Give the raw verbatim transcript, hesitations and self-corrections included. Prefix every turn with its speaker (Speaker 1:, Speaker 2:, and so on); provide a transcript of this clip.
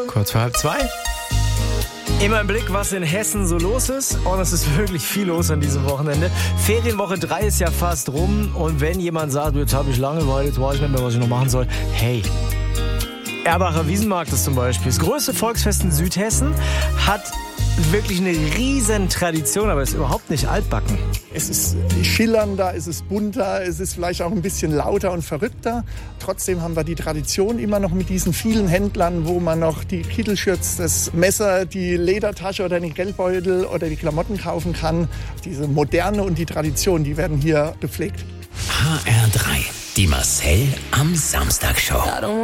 Speaker 1: Kurz vor halb zwei. Immer im Blick, was in Hessen so los ist. Und es ist wirklich viel los an diesem Wochenende. Ferienwoche drei ist ja fast rum. Und wenn jemand sagt, jetzt habe ich Langeweile, jetzt weiß ich nicht mehr, was ich noch machen soll. Hey, Erbacher Wiesenmarkt ist zum Beispiel das größte Volksfest in Südhessen. Hat wirklich eine riesen Tradition, aber ist überhaupt nicht altbacken.
Speaker 2: Es ist schillernder, es ist bunter, es ist vielleicht auch ein bisschen lauter und verrückter. Trotzdem haben wir die Tradition immer noch mit diesen vielen Händlern, wo man noch die Kittelschürze, das Messer, die Ledertasche oder den Geldbeutel oder die Klamotten kaufen kann. Diese Moderne und die Tradition, die werden hier gepflegt.
Speaker 3: H R drei, die Marcel am Samstag Show.